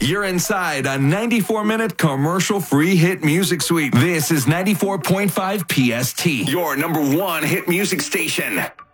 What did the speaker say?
You're inside a 94-minute commercial-free hit music suite. This is 94.5 PST, your number one hit music station.